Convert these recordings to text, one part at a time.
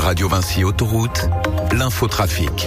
Radio Vinci Autoroute, l'infotrafic.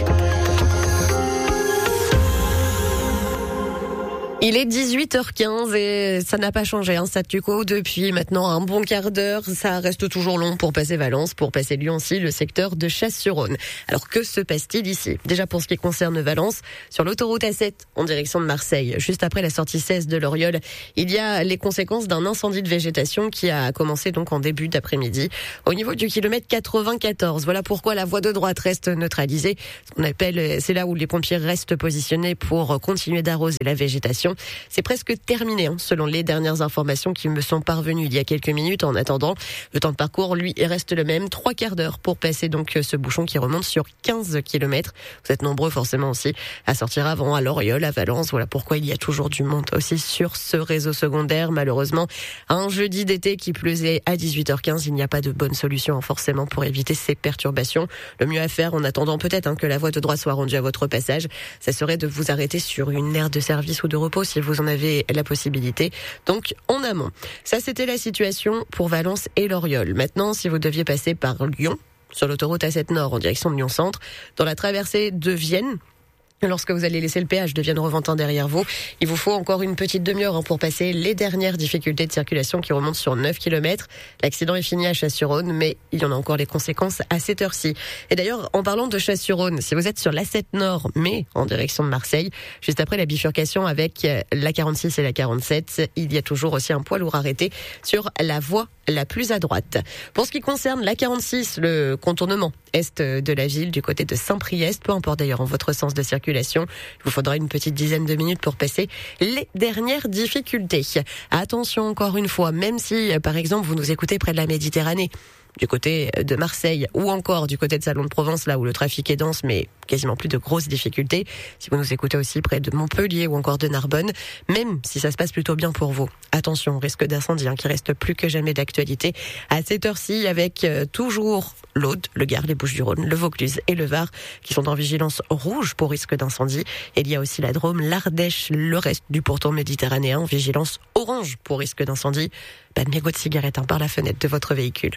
Il est 18h15 et ça n'a pas changé, statu quo depuis maintenant un bon quart d'heure. Ça reste toujours long pour passer Valence, pour passer Lyon aussi, le secteur de Chasse-sur-Rhône. Alors que se passe-t-il ici? Déjà pour ce qui concerne Valence, sur l'autoroute A7 en direction de Marseille, juste après la sortie 16 de l'Oriol, il y a les conséquences d'un incendie de végétation qui a commencé donc en début d'après-midi au niveau du kilomètre 94. Voilà pourquoi la voie de droite reste neutralisée. Ce qu'on appelle, c'est là où les pompiers restent positionnés pour continuer d'arroser la végétation. C'est presque terminé, selon les dernières informations qui me sont parvenues il y a quelques minutes. En attendant, le temps de parcours, lui, reste le même. 3 quarts d'heure pour passer donc ce bouchon qui remonte sur 15 km. Vous êtes nombreux forcément aussi à sortir avant à l'Oriol, à Valence. Voilà pourquoi il y a toujours du monde aussi sur ce réseau secondaire. Malheureusement, un jeudi d'été qui pleuvait à 18h15, il n'y a pas de bonne solution forcément pour éviter ces perturbations. Le mieux à faire en attendant peut-être que la voie de droite soit rendue à votre passage, ça serait de vous arrêter sur une aire de service ou de repos si vous en avez la possibilité, donc en amont. Ça, c'était la situation pour Valence et l'Oriol. Maintenant, si vous deviez passer par Lyon, sur l'autoroute A7 Nord en direction de Lyon-Centre, dans la traversée de Vienne, lorsque vous allez laisser le péage de Vienne-Reventin derrière vous, il vous faut encore une petite demi-heure pour passer les dernières difficultés de circulation qui remontent sur 9 km. L'accident est fini à Chasse-sur-Rhône, mais il y en a encore les conséquences à cette heure-ci. Et d'ailleurs, en parlant de Chasse-sur-Rhône, si vous êtes sur l'A7 Nord, mais en direction de Marseille, juste après la bifurcation avec la 46 et la 47, il y a toujours aussi un poids lourd arrêté sur la voie la plus à droite. Pour ce qui concerne la 46, le contournement est de la ville, du côté de Saint-Priest, peu importe d'ailleurs en votre sens de circulation, il vous faudra une petite dizaine de minutes pour passer les dernières difficultés. Attention encore une fois, même si par exemple vous nous écoutez près de la Méditerranée, du côté de Marseille ou encore du côté de Salon de Provence, là où le trafic est dense mais quasiment plus de grosses difficultés. Si vous nous écoutez aussi près de Montpellier ou encore de Narbonne, même si ça se passe plutôt bien pour vous, attention au risque d'incendie qui reste plus que jamais d'actualité à cette heure-ci, avec toujours l'Aude, le Gard, les Bouches-du-Rhône, le Vaucluse et le Var qui sont en vigilance rouge pour risque d'incendie. Et il y a aussi la Drôme, l'Ardèche, le reste du pourtour méditerranéen en vigilance orange pour risque d'incendie. Pas de mégots de cigarette par la fenêtre de votre véhicule.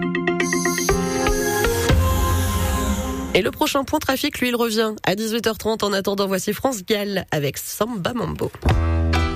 Et le prochain point trafic, lui, il revient à 18h30. En attendant, voici France Gall avec Samba Mambo.